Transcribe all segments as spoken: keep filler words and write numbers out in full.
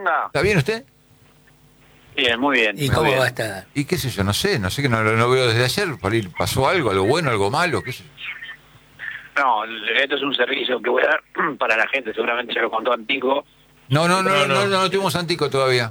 anda? ¿Está bien usted? Bien, muy bien. ¿Y muy cómo bien. va a estar? Y qué sé yo, no sé, no sé que no lo no veo desde ayer. Por ahí pasó algo, algo bueno, algo malo, qué sé yo. No, esto es un servicio que voy a dar para la gente, seguramente ya lo contó Antico. No, no, no, no, No, no. no, no, no tuvimos Antico todavía.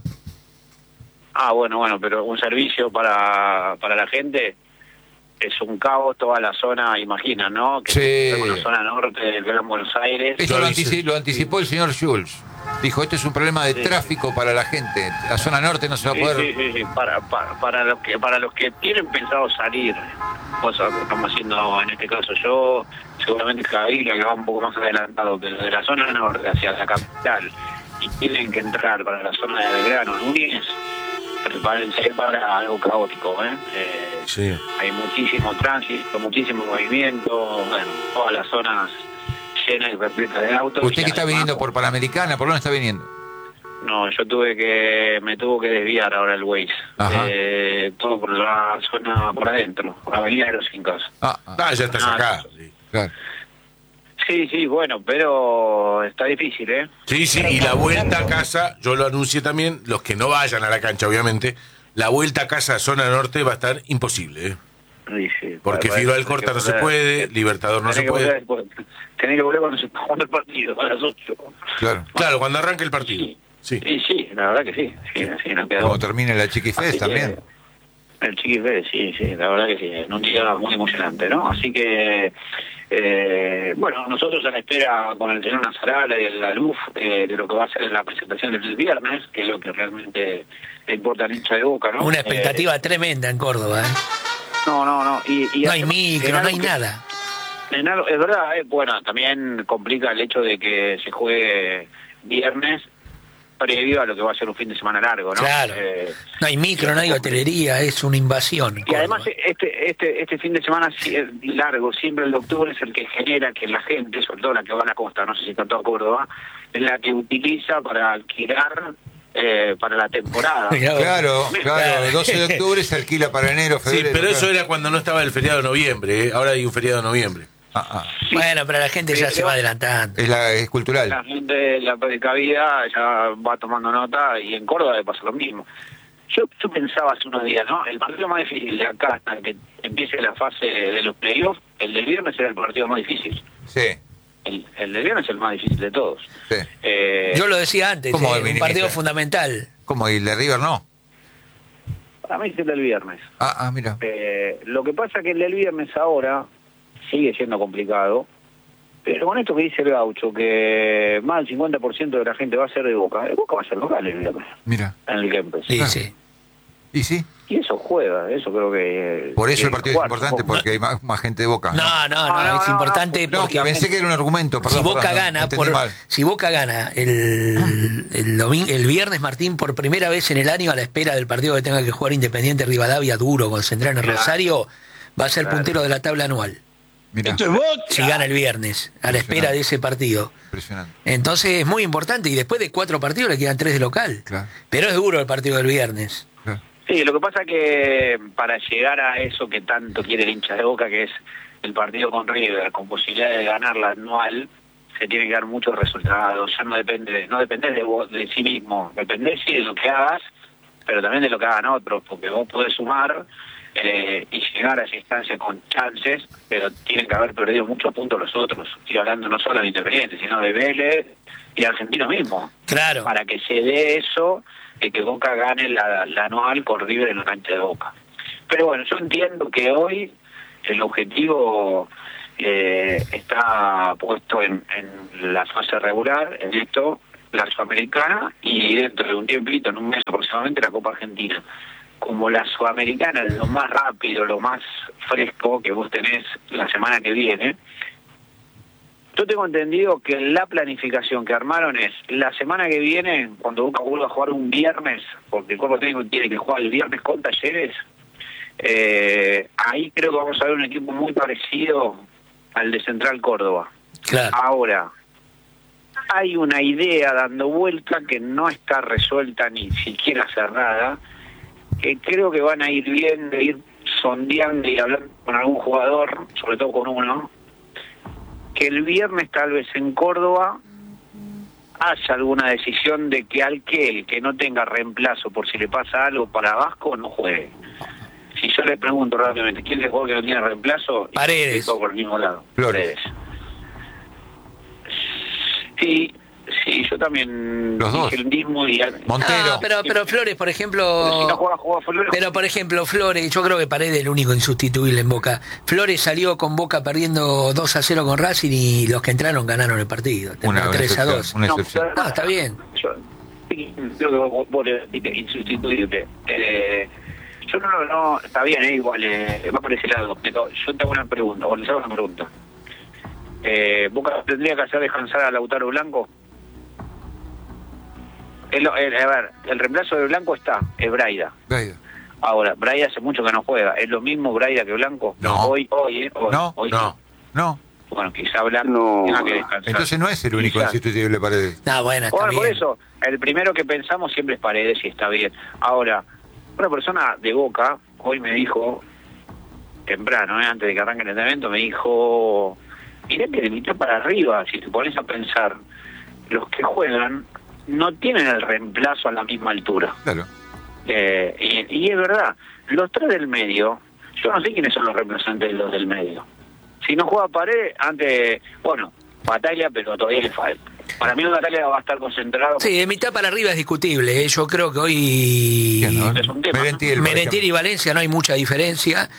Ah, bueno, bueno, pero un servicio para, para la gente es un caos toda la zona, imaginan, ¿no? Que Sí. es la zona norte del Gran Buenos Aires. Esto Yo lo, avisé. antici- lo anticipó el señor Schulz. Dijo, este es un problema de Sí, tráfico para la gente. La zona norte no se va a Sí, poder... sí, sí, sí, para, para, para, los que, para los que tienen pensado salir, cosa que estamos haciendo en este caso yo, seguramente Cabildo, que va un poco más adelantado, pero de la zona norte hacia la capital, y tienen que entrar para la zona de Belgrano, Núñez, prepárense para algo caótico, ¿eh? Eh, Sí. Hay muchísimo tránsito, muchísimo movimiento, bueno, todas las zonas llenas y repletas de autos. Usted y que está además, viniendo por Panamericana, ¿por dónde está viniendo? No, yo tuve que, me tuvo que desviar ahora el Waze. Ajá. Eh, todo por la zona, por adentro, por la avenida de los Incas. Ah, ah, Ah, ya estás Ah, acá. Sí. claro. Sí, sí, bueno, pero está difícil, ¿eh? Sí, sí, y la vuelta a casa, yo lo anuncié también, los que no vayan a la cancha, obviamente, la vuelta a casa, zona norte, va a estar imposible, ¿eh? Sí, sí. Porque Bueno, Filo hay Alcorta que no se volver- puede, Libertador no tenés se que puede. volver después. Tenés que volver cuando se está jugando el partido, a las ocho. Claro. Claro, cuando arranque el partido. Sí, Sí. sí, sí, la verdad que sí. Sí, sí, no queda Como otra. termine la Chiquifest Así que, también. El Chiquifé, sí, sí, la verdad que sí, en un día muy emocionante, ¿no? Así que, eh, bueno, nosotros a la espera con el señor Nazarala y el Aluf eh, de lo que va a ser la presentación del viernes, que es lo que realmente le importa al hincha de Boca, ¿no? Una expectativa Eh, tremenda en Córdoba, ¿eh? no, no, no. Y, y No hay además, en micro, no algo hay que- nada. en algo- es verdad, eh, bueno, también complica el hecho de que se juegue viernes previo a lo que va a ser un fin de semana largo, ¿no? Claro. Eh, No hay micro, no hay hotelería, es una invasión. Y además Córdoba. este este este fin de semana sí es largo, siempre el de octubre es el que genera que la gente, sobre todo la que va a la costa, no sé si tanto a Córdoba, es la que utiliza para alquilar eh, para la temporada. Mirá vos. Claro, claro. Claro. El doce de octubre se alquila para enero, Sí, febrero. pero eso claro. era cuando no estaba el feriado de noviembre, ¿eh? Ahora hay un feriado de noviembre. Ah, ah. Bueno, pero la gente ya Pero- se va adelantando. Es, la, es cultural. La gente, la precavida ya va tomando nota y en Córdoba le pasa lo mismo. Yo, yo pensaba hace unos días, ¿no? El partido más difícil de acá hasta que empiece la fase de los playoffs, el del viernes era el partido más difícil. Sí, El, el del viernes es el más difícil de todos. sí. Eh, Yo lo decía antes, ¿Cómo eh, un minimiza? partido fundamental. ¿Cómo? ¿Y el de River no? para mí es el del viernes. Ah, ah, mira. Eh, lo que pasa que el del viernes ahora sigue siendo complicado, pero con esto que dice el Gaucho, que más del cincuenta por ciento de la gente va a ser de Boca, el Boca va a ser local el viernes, Mira. en el Kempes. Sí, Ah. sí. ¿Y sí? Y eso juega, eso creo que... Por eso que el partido es jugar, importante, supongo. porque hay más, más gente de Boca. No, no, no, No, no, es no, importante no, No, porque pensé que era un argumento, perdón. si Boca perdón, gana, entendí por, mal. si Boca gana el, el, domin- el viernes, Martín, por primera vez en el año, a la espera del partido que tenga que jugar Independiente Rivadavia duro con Central en Claro. Rosario, va a ser Claro. puntero de la tabla anual. Mira, Si gana el viernes, a la espera de ese partido. impresionante. Entonces es muy importante y después de cuatro partidos le quedan tres de local. Claro, Pero es duro el partido del viernes. claro. Sí, lo que pasa que para llegar a eso que tanto quiere el hincha de Boca, que es el partido con River, con posibilidad de ganar la anual, se tienen que dar muchos resultados. Ya no depende, de, no depende de vos, de sí mismo, depende sí de lo que hagas, pero también de lo que hagan otros, porque vos podés sumar eh, y llegar a esa instancia con chances, pero tienen que haber perdido muchos puntos los otros. Estoy hablando no solo de Independiente, sino de Vélez y Argentino mismo. Claro. Para que se dé eso, de que Boca gane la, la anual con River en la cancha de Boca. Pero bueno, yo entiendo que hoy el objetivo eh, está puesto en, en la fase regular, en esto, la Sudamericana, y dentro de un tiempito, en un mes aproximadamente, la Copa Argentina. Como la Sudamericana es lo más rápido, lo más fresco que vos tenés la semana que viene, yo tengo entendido que la planificación que armaron es la semana que viene, cuando Boca vuelva a jugar un viernes, porque el cuerpo técnico tiene que jugar el viernes con Talleres, eh, ahí creo que vamos a ver un equipo muy parecido al de Central Córdoba. Claro. Ahora, hay una idea dando vuelta que no está resuelta ni siquiera cerrada, que creo que van a ir viendo, ir sondeando y hablando con algún jugador, sobre todo con uno, que el viernes tal vez en Córdoba haya alguna decisión de que aquel que no tenga reemplazo por si le pasa algo para Vasco no juegue. Si yo le pregunto rápidamente, ¿quién es jugador que no tiene reemplazo? Paredes. Y todo por el mismo lado. Flores. Paredes. Sí, sí, yo también Los dos. dije el mismo y... Montero. Ah, pero, pero Flores, por ejemplo... Pero si no juega, juega Flores. Pero, por ejemplo, Flores, yo creo que Paredes es el único insustituible en Boca. Flores salió con Boca perdiendo dos a cero con Racing y los que entraron ganaron el partido. Una, una tres a excepción, dos. una No, excepción. No, está bien. Yo sí, creo que vos, vos le dijiste insustituible. Eh, yo no, no, está bien, eh, igual, eh, va por ese lado. Pero yo te hago una pregunta, o les hago una pregunta. Eh, ¿Boca tendría que hacer descansar a Lautaro Blanco? El, el, a ver, el reemplazo de Blanco está, es Braida. Braida. Ahora, Braida hace mucho que no juega. ¿Es lo mismo Braida que Blanco? No. Hoy, hoy, ¿eh? Hoy, No, hoy no. No. Bueno, quizá Blanco No. tenga que descansar. Entonces no es el único Quizás. insustituible Paredes. No, bueno, está Bueno, bien. por eso, el primero que pensamos siempre es Paredes y está bien. Ahora, una persona de Boca hoy me dijo, temprano, ¿eh? antes de que arranque el entrenamiento, me dijo, mirá que de mitad para arriba, si te pones a pensar, los que juegan no tienen el reemplazo a la misma altura. Claro. Eh, y, y es verdad, los tres del medio, yo no sé quiénes son los reemplazantes de los del medio. Si no juega Paredes, antes, bueno, Batalla, pero todavía le falta. Para mí Batalla va a estar concentrado. Sí, de mitad para arriba es discutible. ¿eh? Yo creo que hoy ¿Quién, no? Es un tema, Merentiel, por Merentiel y ejemplo. Valencia no hay mucha diferencia.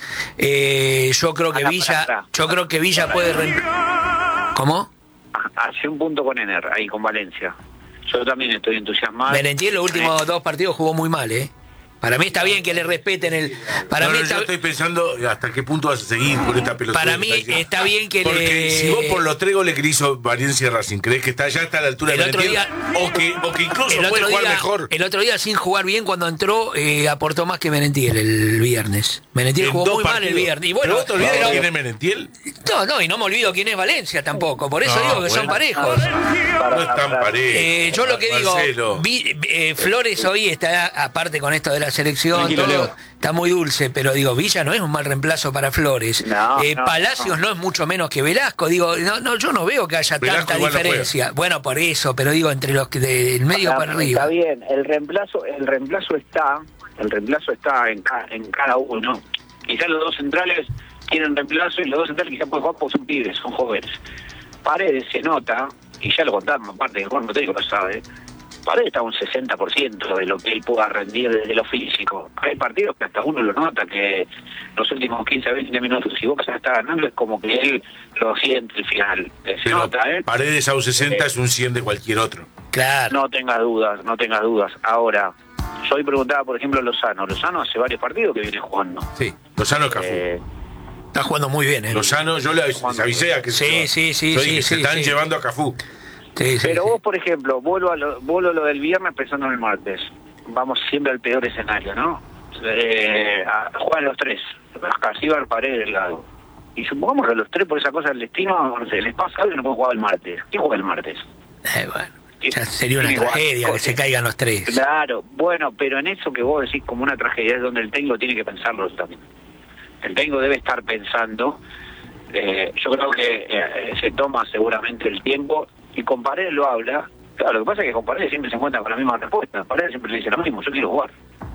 Eh, yo creo que Pará, Villa, pará, pará. yo creo que Villa puede reem- ¿Cómo? Hace un punto con Ener, ahí con Valencia. Yo también estoy entusiasmado. Merentiel los últimos dos partidos jugó muy mal, ¿eh? Para mí está bien que le respeten el. Para No, mí no, está, yo estoy pensando hasta qué punto vas a seguir con esta pelota. Para mí está bien que Porque le- si vos por los tres goles que le hizo Valencia Racing, ¿crees que está ya está a la altura El de otro Merentiel? día- O que, o que incluso el puede otro, jugar día, mejor. el otro día sin jugar bien cuando entró eh, aportó más que Merentiel el viernes. Merentiel En jugó dos muy mal partidos. el viernes. Y bueno, Pero vos te olvidás pero- quién es Merentiel. no, no, y no me olvido quién es Valencia tampoco. Por eso No, digo que son bueno. parejos. No es tan parejo. Eh, yo lo que digo, Marcelo. vi- eh, Flores hoy está, aparte con esto de la selección, Tranquilo, todo, Leo. está muy dulce, pero digo, Villa no es un mal reemplazo para Flores. No, Eh, no, Palacios no. no. es mucho menos que Velasco. Digo, no, no, yo no veo que haya Velasco tanta igual no diferencia. Bueno, por eso, pero digo, entre los que del medio Está- para arriba. Está bien, el reemplazo, el reemplazo está, el reemplazo está en, ca- en cada uno. Quizás los dos centrales tienen reemplazo y los dos centrales quizás pueden jugar porque son pibes, son jóvenes. Paredes se nota, y ya lo contamos, aparte que el cuerpo técnico lo sabe, Paredes está a un sesenta por ciento de lo que él pueda rendir desde lo físico. Hay partidos que hasta uno lo nota, que los últimos quince a veinte minutos, si Boca se la está ganando, es como que él lo siente al final. Eh, Se Pero nota, ¿eh? Paredes a un sesenta es un cien de cualquier otro. Claro. No tengas dudas, no tengas dudas. Ahora, yo hoy preguntaba, por ejemplo, a Lozano. Lozano hace varios partidos que viene jugando. Sí. Lozano Cafú. Eh, Está jugando muy bien, ¿eh? Lozano, yo le avis- les avisé a que Sí, se- sí, sí, yo sí, dije, se sí, están sí. llevando a Cafú. Sí, sí, pero sí. vos, por ejemplo, vuelvo a, lo, vuelvo a lo del viernes pensando en el martes. Vamos siempre al peor escenario, ¿no? Eh, a, juegan los tres. Casíbar, Paredes, Delgado. Y supongamos que los tres, por esa cosa del destino, no sé, les pasa algo y no pueden jugar el martes. ¿Quién juega el martes? Eh, bueno, ya sería una Tiene igual, tragedia que cosas. se caigan los tres. Claro, bueno, pero en eso que vos decís como una tragedia es donde el técnico tiene que pensarlo también. El técnico debe estar pensando, eh, yo creo que eh, se toma seguramente el tiempo, y con Paredes lo habla. Claro, lo que pasa es que con Paredes siempre se encuentra con la misma respuesta. Paredes siempre le dice lo mismo, yo quiero jugar.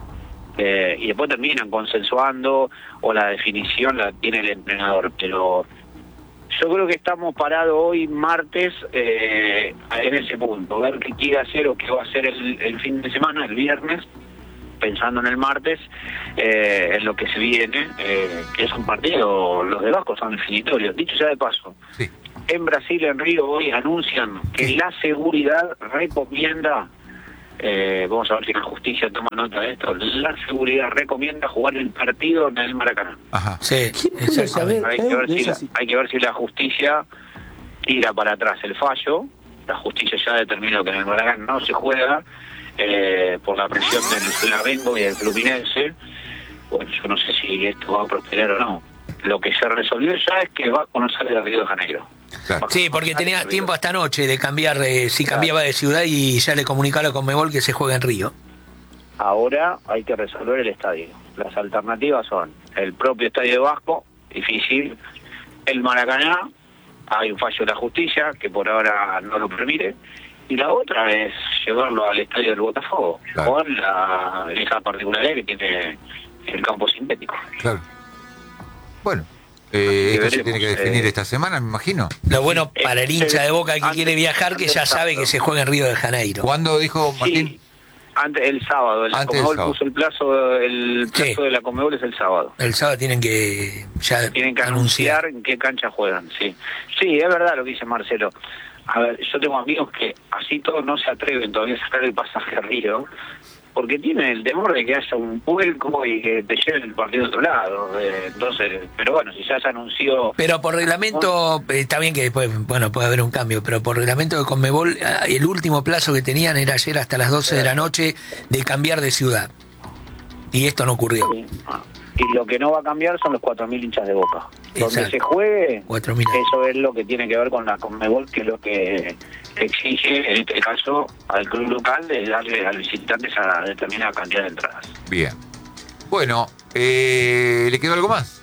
Eh, y después terminan consensuando, o la definición la tiene el entrenador, pero yo creo que estamos parados hoy martes eh, en ese punto, ver qué quiere hacer o qué va a hacer el, el fin de semana, el viernes, pensando en el martes, eh, en lo que se viene, eh, que es un partido, los de Vasco son definitorios. Dicho sea de paso, Sí. en Brasil, en Río, hoy anuncian que la seguridad recomienda, eh, vamos a ver si la justicia toma nota de esto, la seguridad recomienda jugar el partido en el Maracaná. Ajá. Sí, exactamente. Hay que ver si la, hay que ver si la justicia tira para atrás el fallo. La justicia ya determinó que en el Maracaná no se juega eh, por la presión del Flamengo y del Fluminense. Bueno, yo no sé si esto va a prosperar o no. Lo que se resolvió ya es que va a conocer de Río de Janeiro. Claro. Sí, porque tenía tiempo hasta anoche de cambiar, eh, si cambiaba de ciudad, y ya le comunicaron con Conmebol que se juega en Río. Ahora hay que resolver el estadio. Las alternativas son el propio estadio de Vasco, difícil, el Maracaná, hay un fallo de la justicia que por ahora no lo permite, Y la otra es llevarlo al estadio del Botafogo, Claro. con la, esa particularidad que tiene el campo sintético. Claro. Bueno, eh, Así esto que se tiene que veremos, definir eh. esta semana, me imagino. Lo bueno para el hincha de Boca que Antes- quiere viajar, que ya antes- sabe que se juega en Río de Janeiro. ¿Cuándo dijo Martín? Sí, antes, el sábado, el Antes del Conmebol sábado. puso el plazo, el plazo Sí. de la Conmebol es el sábado. El sábado tienen que ya Tienen que anunciar. anunciar en qué cancha juegan, sí. Sí, es verdad lo que dice Marcelo. A ver, yo tengo amigos que así todos no se atreven todavía a sacar el pasaje a Río, porque tienen el temor de que haya un vuelco y que te lleven el partido a otro lado. Eh, entonces, pero bueno, si ya se anunció... Pero por reglamento, eh, está bien que después, bueno, puede haber un cambio, pero por reglamento de Conmebol, ah, el último plazo que tenían era ayer hasta las doce de la noche de cambiar de ciudad. Y esto no ocurrió. Y lo que no va a cambiar son los cuatro mil hinchas de Boca. Donde Exacto. se juegue, cuatro mil. eso es lo que tiene que ver con la Conmebol, que es lo que exige, en este caso, al club local de darle al visitante esa determinada cantidad de entradas. Bien. Bueno, eh, ¿le quedó algo más?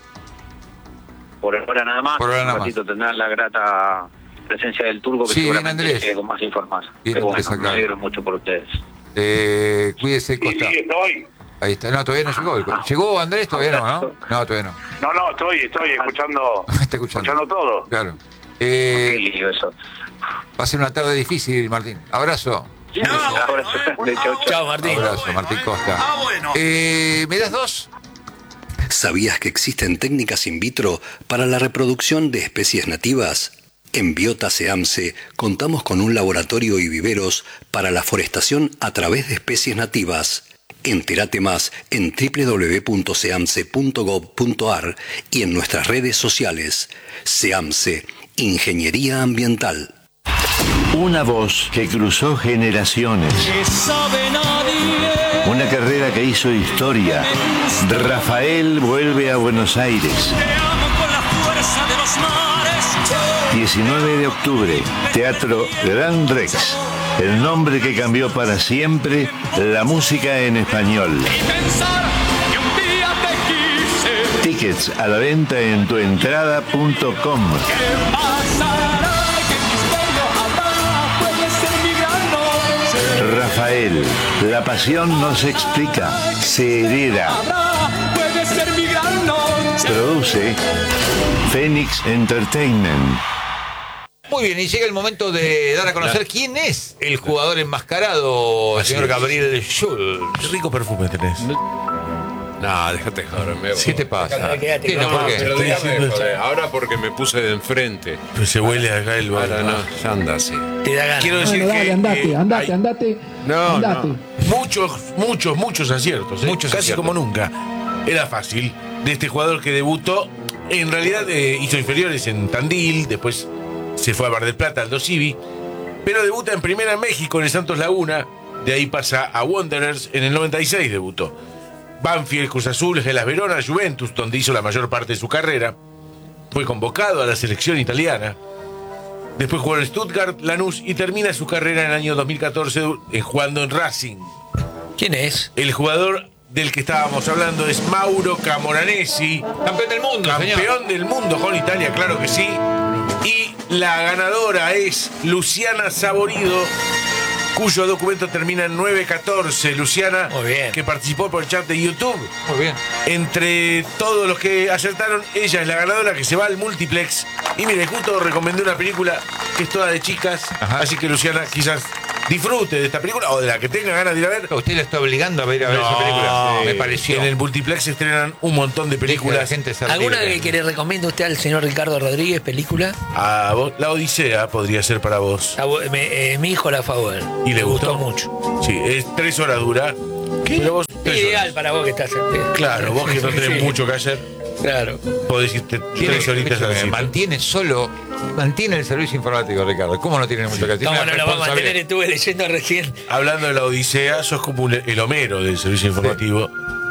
Por ahora nada más. Por ahora nada un ratito tendrán la grata presencia del turco, que Sí, bien, seguramente Andrés. llegue con más información. Bien, Pero bueno, Andrés, acá. me alegro mucho por ustedes. Eh, cuídese, Costa. estoy. Ahí está. No, todavía no llegó. el co- ¿Llegó Andrés? Todavía no, ¿no? No, todavía no. No, no, estoy, estoy escuchando, Está escuchando. escuchando todo. Claro. Qué Eh, lío eso. va a ser una tarde difícil, Martín. Abrazo. Ahora se- de chau, chau. Chao, Martín. Abrazo, Martín Costa. Eh, ¿Me das dos? ¿Sabías que existen técnicas in vitro para la reproducción de especies nativas? En Biota Seamse contamos con un laboratorio y viveros para la forestación a través de especies nativas. Entérate más en doble u doble u doble u punto seamse punto gov punto ar y en nuestras redes sociales. Seamse, Ingeniería Ambiental. Una voz que cruzó generaciones. Una carrera que hizo historia. Rafael vuelve a Buenos Aires. diecinueve de octubre, Teatro Gran Rex. El nombre que cambió para siempre la música en español. Tickets a la venta en tuentrada punto com. Rafael, la pasión no se explica, se hereda. Produce Phoenix Entertainment. Muy bien, y llega el momento de dar a conocer quién es el jugador enmascarado, Así señor es. Gabriel Schulz. Qué rico perfume tenés. No, déjate joder, me voy. ¿Qué te pasa? Quédate, ¿Qué, no, no, ¿por qué? Pero Estoy déjame diciendo- joder, ahora porque me puse de enfrente. Pero se huele acá el Ahora barrio. no, ya anda así. Te da ganas. Quiero decir Bueno, dale, que andate, eh, andate, hay andate, No, andate. no. muchos, muchos, muchos aciertos. ¿eh? Muchos Casi aciertos. como nunca. Era fácil. De este jugador que debutó, en realidad eh, hizo inferiores en Tandil, después se fue a Bar del Plata, Aldo Civi, pero debuta en Primera en México, en el Santos Laguna, de ahí pasa a Wanderers, en el noventa y seis debutó. Banfield, Cruz Azul, Gelas Verona, Juventus, donde hizo la mayor parte de su carrera. Fue convocado a la selección italiana. Después jugó en Stuttgart, Lanús y termina su carrera en el año dos mil catorce eh, jugando en Racing. ¿Quién es? El jugador del que estábamos hablando es Mauro Camoranesi, Campeón del mundo, señor. campeón del mundo con Italia, claro que sí. Y la ganadora es Luciana Saborido, cuyo documento termina en nueve catorce. Luciana, Muy bien. que participó por el chat de YouTube. Muy bien. Entre todos los que acertaron, ella es la ganadora que se va al multiplex. Y mire, justo recomendé una película que es toda de chicas. Ajá. Así que Luciana quizás disfrute de esta película o de la que tenga ganas de ir a ver. Usted lo está obligando a ver, a ver esa película. Sí. Me pareció. En el multiplex se estrenan un montón de Deje a películas. la gente ser ¿Alguna libre. que, que le recomienda usted al señor Ricardo Rodríguez, película? A vos- la Odisea podría ser para vos. La bu- me- eh, mi hijo la fue a ver. ¿Y le Me gustó? mucho. Sí, es tres horas dura. Pero vos, tres Ideal horas. para vos que estás en Claro, vos que no tenés Sí, mucho que hacer, Claro. podés irte Tiene- tres horitas a la escúchame, cita. mantiene solo, mantiene el servicio informático, Ricardo. ¿Cómo no tiene mucho que hacer? ¿Cómo Tiene no una lo va a mantener? responsabilidad. Estuve leyendo recién. Hablando de la Odisea, sos como un- el Homero del servicio informativo.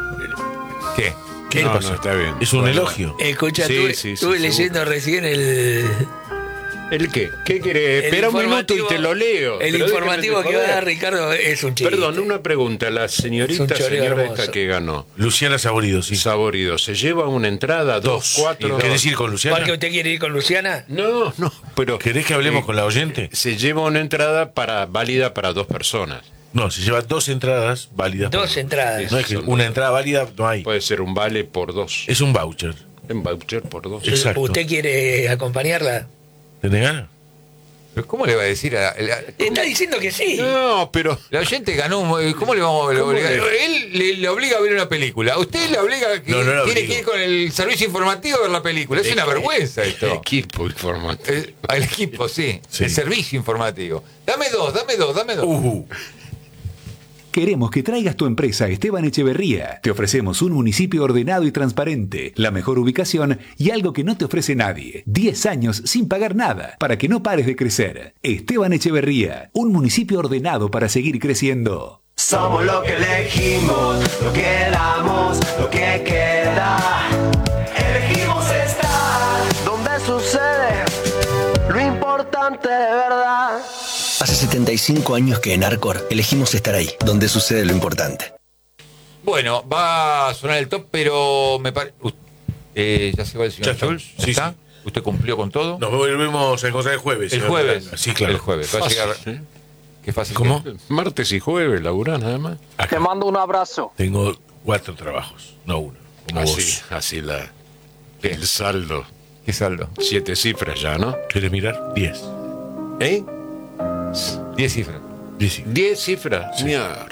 ¿Qué? ¿Qué No, pasa? no, está bien. ¿Es un Bueno, elogio? Escucha, Sí, estuve, sí, sí, estuve seguro. leyendo recién el, ¿El qué? ¿Qué querés? El Espera un minuto y informativo- te lo leo. El Pero informativo déjame que va a joder. dar Ricardo es un chiste. Perdón, una pregunta. La Es señorita, un choreo señora hermoso. esta que ganó, Luciana Saborido, sí. Saborido, ¿se lleva una entrada? ¿Dos, cuatro? ¿Querés ir con Luciana? ¿Cuál que usted quiere ir con Luciana? No, no, pero... ¿Querés que hablemos eh, con la oyente? Se lleva una entrada para válida para dos personas. No, se lleva dos entradas válidas. Dos por- entradas. No es que una entrada válida no hay. Puede ser un vale por dos. Es un voucher. En voucher por dos. Exacto. ¿Usted quiere acompañarla? ¿Tenés ganas? Pero ¿cómo le va a decir a la, Está diciendo que sí. No, pero... la oyente ganó? un- ¿Cómo le vamos a ¿Cómo obligar? le- Él le, le obliga a ver una película. Usted le obliga a que No, no la tiene obligo. que ir con el servicio informativo a ver la película. Es una vergüenza esto. Equipo informativo. El, al equipo, sí. Sí. El servicio informativo. Dame dos, dame dos, dame dos. Uh, Queremos que traigas tu empresa a Esteban Echeverría. Te ofrecemos un municipio ordenado y transparente, la mejor ubicación y algo que no te ofrece nadie. diez años sin pagar nada, para que no pares de crecer. Esteban Echeverría, un municipio ordenado para seguir creciendo. Somos lo que elegimos, lo que damos, lo que queda. Elegimos estar donde sucede lo importante de verdad. Hace setenta y cinco años que en Arcor elegimos estar ahí, donde sucede lo importante. Bueno, va a sonar el top, pero me parece... Eh, ¿Ya se va el señor Ya está. Schulz? Sí, ¿Está? sí. ¿Usted cumplió con todo? nos volvemos a encontrar el jueves. El señor jueves. Miranda. Sí, claro. El jueves. Va a llegar... ¿eh? Qué fácil. ¿Cómo? que- Martes y jueves laburás nada más. Te mando un abrazo. Tengo cuatro trabajos, no uno. Como Así, vos. así la... ¿Qué? El saldo. ¿Qué saldo? Siete cifras ya, ¿no? ¿Querés mirar? Diez. ¿Eh? Diez cifras. Diez. Diez cifras. Mierda.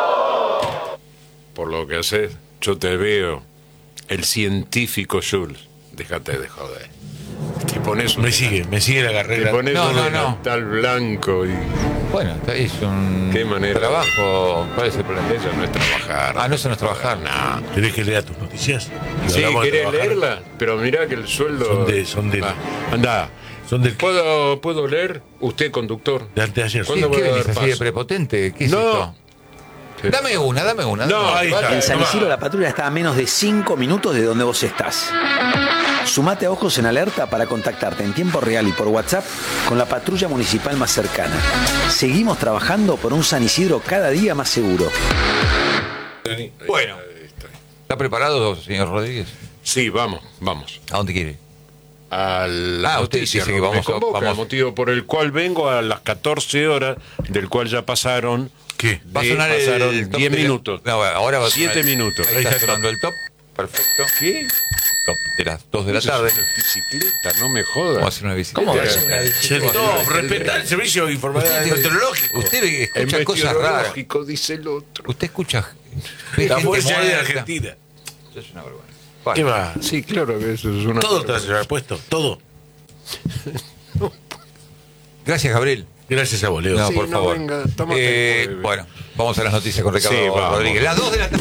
Por lo que haces, yo te veo. El científico Jules. Déjate de joder. Te pones un, Me sigue, me sigue la te carrera. pones No, un no, no. delantal blanco y... Bueno, está- es un ¿Qué manera? trabajo. ¿Cuál es el problema? Eso no es trabajar. Ah, no, eso no es trabajar. No. ¿Querés que lea tus noticias? Y Sí, hablamos de ¿querés trabajar. leerla? Pero mirá que el sueldo... Son de- son de- Ah, anda. Son del ¿Puedo, ¿Puedo leer? Usted, conductor. de antes de ayer. Sí, ¿Cuándo ¿Qué voy a venís dar así de paso? prepotente? ¿Qué es No. esto? Sí. Dame una, dame una. No, dame una. ahí está. Vale. En San Tomá. Isidro la patrulla está a menos de cinco minutos de donde vos estás. Sumate a Ojos en Alerta para contactarte en tiempo real y por WhatsApp con la patrulla municipal más cercana. Seguimos trabajando por un San Isidro cada día más seguro. Bueno. ¿Está preparado, señor Rodríguez? Sí, vamos, vamos. ¿A dónde quiere? A la Ah, usted noticia, dice que ¿no? vamos Me a- convoca, vamos- motivo por el cual vengo a las catorce horas, del cual ya pasaron... ¿Qué? Va a de- sonar pasaron el top diez de la- minutos. No, ahora va a sonar- Siete minutos. Ahí Ahí está está el sonando el top. Perfecto. ¿Qué? Top de las dos de la Eso tarde. es una bicicleta, no me Vamos a jodas. hacer una visita. ¿Cómo va a ser una visita? No, respetá el servicio informativo meteorológico. Usted El escucha cosas raras. meteorológico, dice el otro. Usted escucha. ve La gente Fuerza Aérea muerta. Argentina. Eso es una vergüenza. ¿Qué Bueno, va? Sí, claro que eso es una... Todo te vas a llevar puesto, todo. gracias, Gabriel. Gracias a vos, Leo. No, Sí, por no favor. venga, tómate Eh, el jueves. bueno, vamos a las noticias con Ricardo Sí, vamos. Rodríguez. Las dos de la tarde.